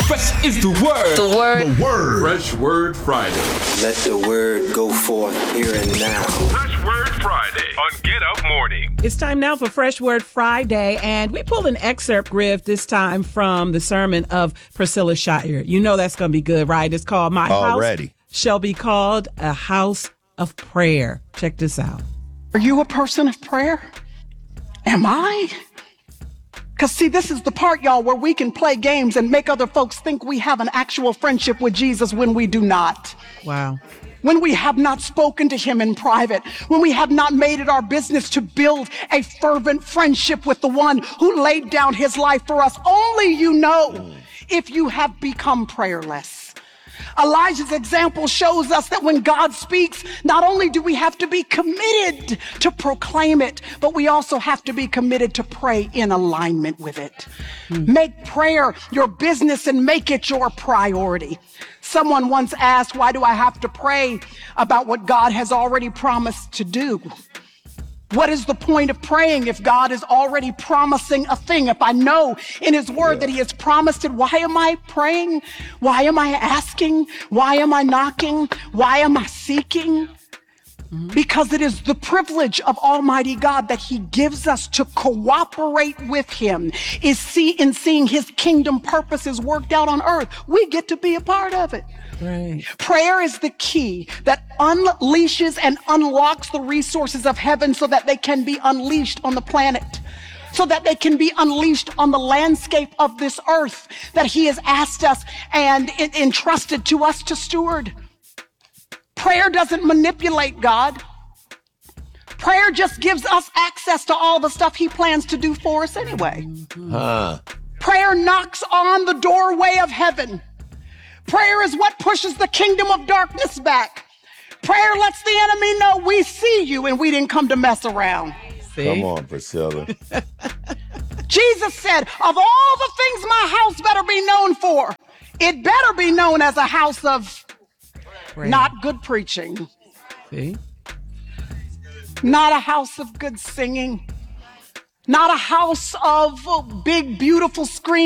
Fresh is the word. The word. The word. Fresh Word Friday. Let the word go forth here and now. Fresh Word Friday on Get Up Morning. It's time now for Fresh Word Friday, and we pulled an excerpt, Griff, this time from the sermon of Priscilla Shirer. You know that's going to be good, right? It's called My House Shall Be Called a House of Prayer. Check this out. Are you a person of prayer? Am I? Because see, this is the part, y'all, where we can play games and make other folks think we have an actual friendship with Jesus when we do not. Wow. When we have not spoken to him in private, when we have not made it our business to build a fervent friendship with the one who laid down his life for us. Only you know if you have become prayerless. Elijah's example shows us that when God speaks, not only do we have to be committed to proclaim it, but we also have to be committed to pray in alignment with it. Make prayer your business and make it your priority. Someone once asked, why do I have to pray about what God has already promised to do? What is the point of praying if God is already promising a thing? If I know in his word that he has promised it, why am I praying? Why am I asking? Why am I knocking? Why am I seeking? Because it is the privilege of Almighty God that he gives us to cooperate with him in seeing his kingdom purposes worked out on earth. We get to be a part of it. Right. Prayer is the key that unleashes and unlocks the resources of heaven so that they can be unleashed on the planet, so that they can be unleashed on the landscape of this earth that he has asked us and entrusted to us to steward. Prayer doesn't manipulate God. Prayer just gives us access to all the stuff he plans to do for us anyway. Prayer knocks on the doorway of heaven. Prayer is what pushes the kingdom of darkness back. Prayer lets the enemy know we see you and we didn't come to mess around. See? Come on, Priscilla. Jesus said, of all the things my house better be known for, it better be known as a house of not good preaching. See? Not a house of good singing. Not a house of big, beautiful screens.